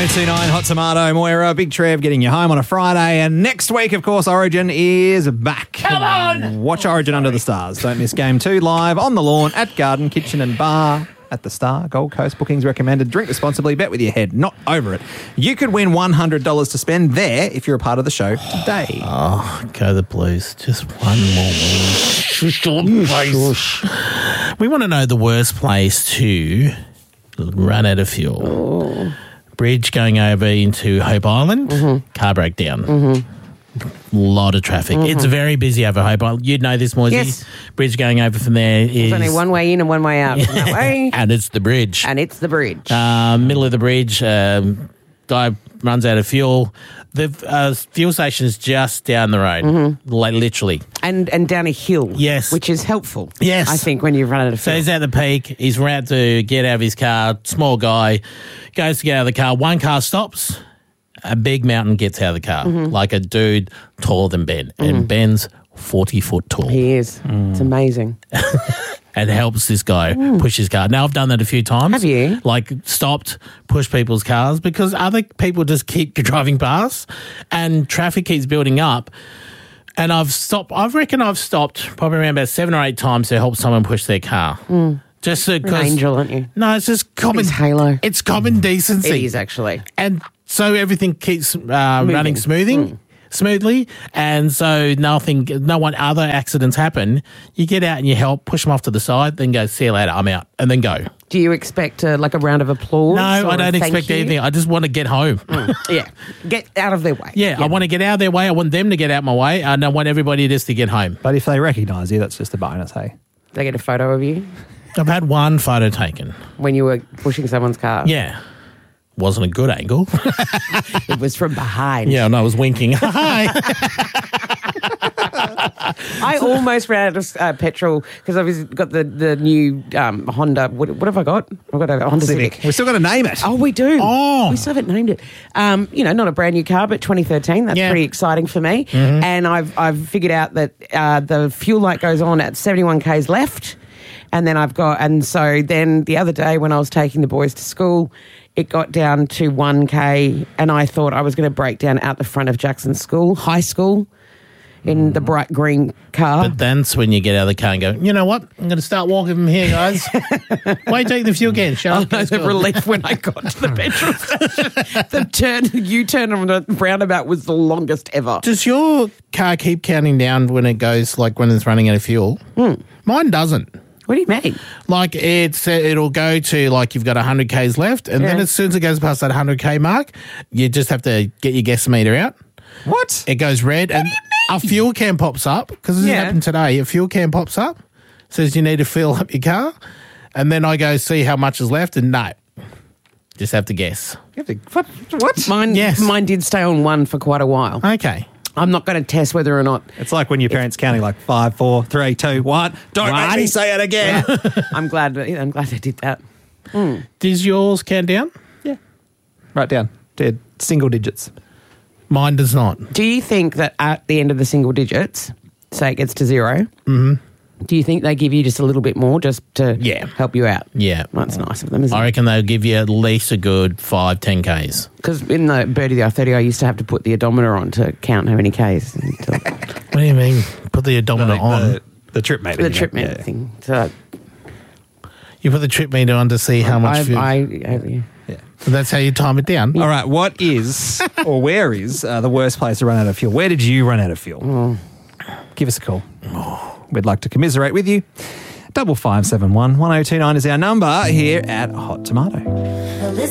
1029 Hot Tomato, Moira, Big Trev getting you home on a Friday. And next week, of course, Origin is back. Come on! Watch Origin under the stars. Don't miss Game 2 live on the lawn at Garden, Kitchen and Bar at the Star. Gold Coast bookings recommended. Drink responsibly. Bet with your head, not over it. You could win $100 to spend there if you're a part of the show today. Oh, go the Blues. Just one more win. We want to know the worst place to run out of fuel. Oh. Bridge going over into Hope Island, car breakdown. Lot of traffic. It's very busy over Hope Island. You'd know this, Moisey. Yes. Bridge going over from there is... There's only one way in and one way out from that way. And it's the bridge. And it's the bridge. Middle of the bridge, guy runs out of fuel. The fuel station is just down the road, like literally. And down a hill. Yes. Which is helpful. Yes. I think when you run out of So fuel. he's at the peak. He's around to get out of his car. Small guy goes to get out of the car. One car stops. A big mountain gets out of the car, like a dude taller than Ben. And Ben's 40 foot tall. He is. It's amazing. And helps this guy push his car. Now, I've done that a few times. Have you? Like, stopped, pushed people's cars because other people just keep driving past and traffic keeps building up. And I reckon I've stopped probably around about 7 or 8 times to help someone push their car. Just because... An angel, aren't you? No, it's just common... It's halo. It's common decency. It is, actually. And so everything keeps running smoothly, and so no one other accidents happen. You get out and you help, push them off to the side, then go, see you later, I'm out, and then go. Do you expect a round of applause? No, I or a don't thank expect you? anything. I just want to get home. Yeah. Get out of their way. Yeah, I want to get out of their way. I want them to get out my way, and I want everybody just to get home. But if they recognise you, that's just a bonus, hey? They get a photo of you I've had one photo taken. when you were pushing someone's car. Yeah. Wasn't a good angle. It was from behind. Yeah, and I was winking. Hi. I almost ran out of petrol because I've got the new Honda. What have I got? I've got a Honda Civic. We've still got to name it. Oh, we do. Oh. We still haven't named it. Not a brand new car, but 2013. That's pretty exciting for me. And I've figured out that the fuel light goes on at 71 k's left. And then so then the other day when I was taking the boys to school, it got down to 1k, and I thought I was going to break down out the front of Jackson School, high school, in the bright green car. But that's when you get out of the car and go, you know what? I'm going to start walking from here, guys. Wait till the fuel again. Shut up. The relief when I got to the petrol station. The U-turn on the roundabout was the longest ever. Does your car keep counting down when it goes, like when it's running out of fuel? Mine doesn't. What do you mean? Like it'll go to like you've got 100 Ks left, and then as soon as it goes past that 100K mark, you just have to get your gas meter out. What? It goes red, and a fuel can pops up because this happened today. A fuel can pops up, says you need to fill up your car, and then I go see how much is left, and no, just have to guess. You have to, what? Mine did stay on 1 for quite a while. Okay. I'm not going to test whether or not. It's like when your parents counting like 5, 4, 3, 2, 1. Don't make me say it again. I'm glad I did that. Does yours count down? Yeah. Right down. They're single digits. Mine does not. Do you think that at the end of the single digits, say it gets to 0, do you think they give you just a little bit more just to help you out? Yeah. That's nice of them, isn't I it? reckon they'll give you at least a good 5, 10 Ks. Because in the Birdie the I-30, I used to have to put the odometer on to count how many Ks. What do you mean? Put the odometer on? The trip meter. The trip meter thing. So You put the trip meter on to see how much fuel. That's how you time it down. All right, what is or where is the worst place to run out of fuel? Where did you run out of fuel? Give us a call. We'd like to commiserate with you. 5571 1029 is our number here at Hot Tomato.